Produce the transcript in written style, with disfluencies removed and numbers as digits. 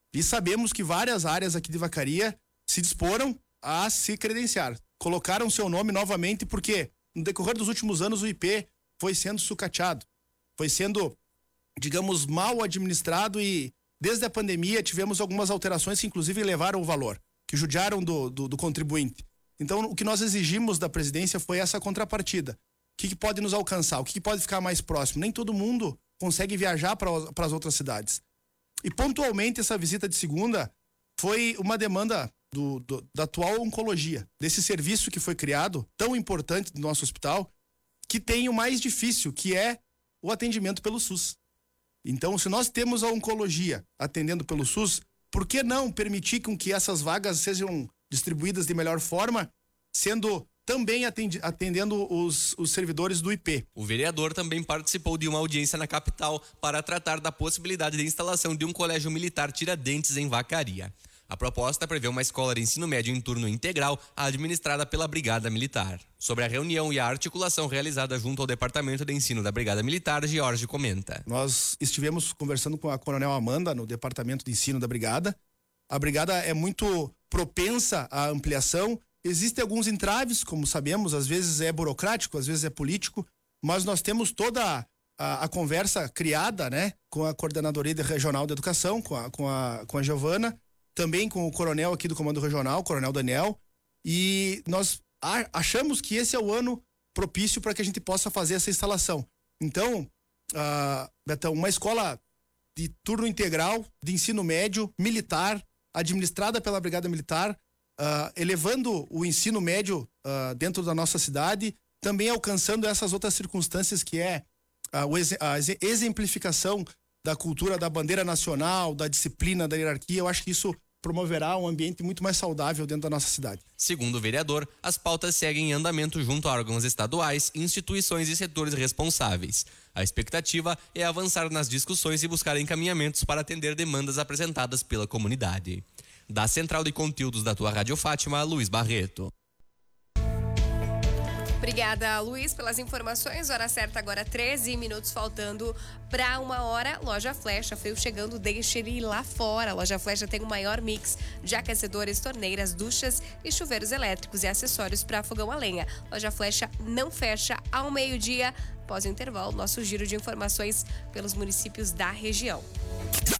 E sabemos que várias áreas aqui de Vacaria se disporam a se credenciar. Colocaram seu nome novamente porque no decorrer dos últimos anos o IP foi sendo sucateado, foi sendo, digamos, mal administrado e desde a pandemia tivemos algumas alterações que inclusive elevaram o valor, que judiaram do contribuinte. Então o que nós exigimos da presidência foi essa contrapartida. O que pode nos alcançar? O que pode ficar mais próximo? Nem todo mundo consegue viajar para as outras cidades. E pontualmente essa visita de segunda foi uma demanda da atual oncologia, desse serviço que foi criado, tão importante do nosso hospital, que tem o mais difícil, que é o atendimento pelo SUS. Então, se nós temos a oncologia atendendo pelo SUS, por que não permitir com que essas vagas sejam distribuídas de melhor forma, sendo também atendendo os servidores do IP? O vereador também participou de uma audiência na capital para tratar da possibilidade de instalação de um colégio militar Tiradentes em Vacaria. A proposta prevê uma escola de ensino médio em turno integral administrada pela Brigada Militar. Sobre a reunião e a articulação realizada junto ao Departamento de Ensino da Brigada Militar, Jorge comenta. Nós estivemos conversando com a Coronel Amanda no Departamento de Ensino da Brigada. A Brigada é muito propensa à ampliação. Existem alguns entraves, como sabemos, às vezes é burocrático, às vezes é político, mas nós temos toda a conversa criada, né, com a Coordenadoria Regional de Educação, com a Giovana, também com o coronel aqui do Comando Regional, o Coronel Daniel, e nós achamos que esse é o ano propício para que a gente possa fazer essa instalação. Então, Betão, uma escola de turno integral, de ensino médio, militar, administrada pela Brigada Militar, elevando o ensino médio dentro da nossa cidade, também alcançando essas outras circunstâncias que é a exemplificação da cultura da bandeira nacional, da disciplina, da hierarquia. Eu acho que isso promoverá um ambiente muito mais saudável dentro da nossa cidade. Segundo o vereador, as pautas seguem em andamento junto a órgãos estaduais, instituições e setores responsáveis. A expectativa é avançar nas discussões e buscar encaminhamentos para atender demandas apresentadas pela comunidade. Da Central de Conteúdos da tua Rádio Fátima, Luiz Barreto. Obrigada, Luiz, pelas informações. Hora certa agora, 13 minutos faltando para 1h. Loja Flecha, frio chegando, deixe ele ir lá fora. Loja Flecha tem o maior mix de aquecedores, torneiras, duchas e chuveiros elétricos e acessórios para fogão a lenha. Loja Flecha não fecha ao meio-dia. Após o intervalo, nosso giro de informações pelos municípios da região.